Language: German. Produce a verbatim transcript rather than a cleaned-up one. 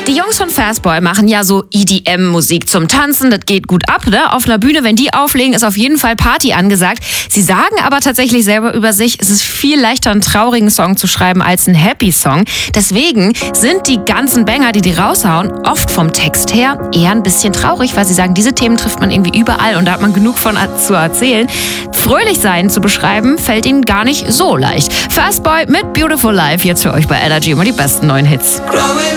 Die Jungs von Fastboy machen ja so E D M-Musik zum Tanzen. Das geht gut ab, ne? Auf einer Bühne, wenn die auflegen, ist auf jeden Fall Party angesagt. Sie sagen aber tatsächlich selber über sich, es ist viel leichter, einen traurigen Song zu schreiben als einen Happy-Song. Deswegen sind die ganzen Banger, die die raushauen, oft vom Text her eher ein bisschen traurig, weil sie sagen, diese Themen trifft man irgendwie überall und da hat man genug von zu erzählen. Fröhlich sein zu beschreiben, fällt ihnen gar nicht so leicht. Fastboy mit Beautiful Life, jetzt für euch bei Energy immer die besten neuen Hits.